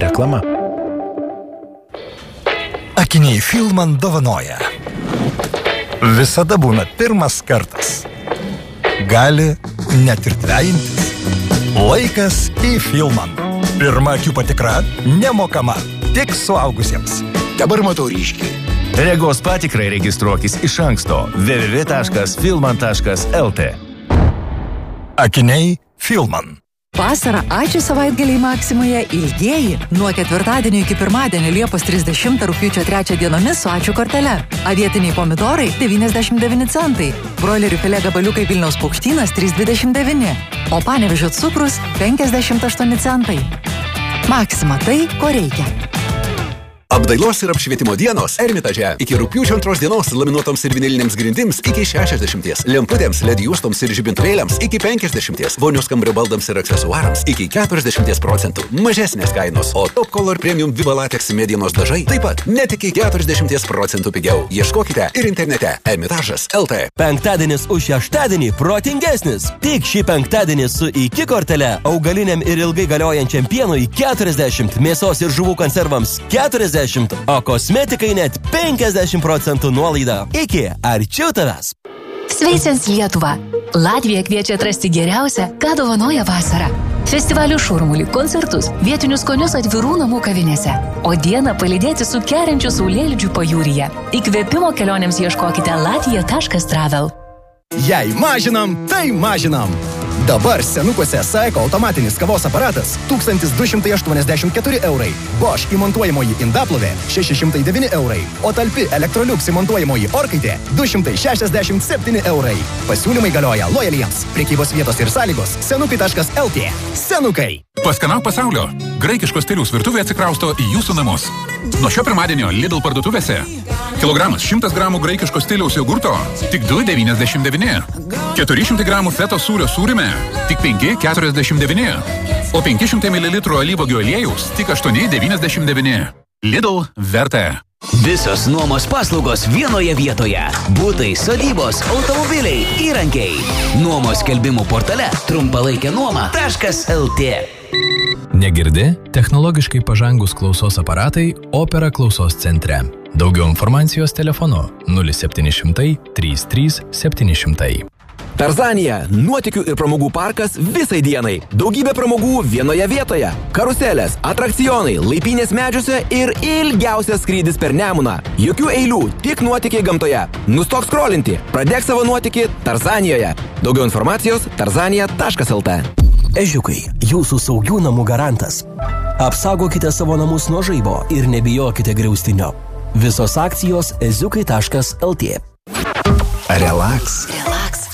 Reklama. Akiniai Filman dovanoja. Visada būna pirmas kartas. Gali net ir dvejintis. Laikas į Filman. Pirma akių patikra nemokama, tik suaugusiems. Dabar matau ryškiai. Regos patikrai registruokis iš anksto www.filman.lt. Akiniai Filman. Vasarą ačiū savaitgaliai Maksimoje ilgieji. Nuo ketvirtadienio iki pirmadienio Liepos 30 rugpjūčio 3 dienomis su ačiū kortele. Avietiniai pomidorai 99 centai. Broilerių filė gabaliukai Vilniaus Paukštynas 3,29. O Panevėžio cukrus 58 centai. Maksima tai, ko reikia. Apdailos ir apšvietimo dienos Ermitaže. Iki rugpjūčio 2 dienos laminuotoms ir vinilinėms grindims iki 60, lemputėms, LED juostoms ir žibintuvėliams iki 50, vonios kambario baldams ir aksesuarams iki 40%. Mažesnės kainos, o Top Color Premium Viva Latex medienos dažai taip pat net iki 40% pigiau. Ieškokite ir internete Ermitažas LT. Penktadienis už šeštadienį protingesnis. Tik šį penktadienį su iki kortele augaliniam ir ilgai galiojančiam pienui 40, mėsos ir žuvų konservams 40, o kosmetikai net 50% nuolaida. Iki arčiau tavęs. Sveicins Lietuva. Latvija kviečia atrasti geriausią, ką dovanoja vasara. Festivalių šurmulį, koncertus, vietinius skonius atvirų namų kavinėse. O dieną palydėti su keriančiu saulėlydžiu pajūryje. Įkvėpimo kelionėms ieškokite latvija.travel. Jei mažinam, tai mažinam. Dabar senukuose Saeko automatinis kavos aparatas 1284 eurai. Bosch įmontuojamoji indaplovė 609 eurai. O talpi Electrolux įmontuojamoji orkaitė 267 eurai. Pasiūlymai galioja lojaliems. Prekybos vietos ir sąlygos senukai.lt. Senukai. Paskanauk pasaulio. Graikiškos stiliaus virtuvė atsikrausto į jūsų namus. Nuo šio pirmadienio Lidl parduotuvėse kilogramas 100 gramų graikiškos stiliaus jogurto tik 2,99. 400 gramų feto sūrio sūrime tik 5,49. O 500 ml alyvuogių aliejaus tik 8,99. Lidl verta. Visos nuomos paslaugos vienoje vietoje. Butai, sodybos, automobiliai, įrankiai. Nuomos skelbimų portale trumpalaikianuoma.lt. Negirdi? Technologiškai pažangus klausos aparatai Opera klausos centre. Daugiau informacijos telefonu 0700 33 700. Tarzanija – nuotykių ir pramogų parkas visai dienai. Daugybė pramogų vienoje vietoje. Karuselės, atrakcionai, laipynės medžiuose ir ilgiausias skrydis per Nemuną. Jokių eilių, tik nuotykiai gamtoje. Nustok skrolinti, pradėk savo nuotykį Tarzanijoje. Daugiau informacijos tarzanija.lt. Ežiukai, jūsų saugių namų garantas. Apsaugokite savo namus nuo žaibo ir nebijokite griaustinio. Visos akcijos eziukai.lt. Relax. Relax.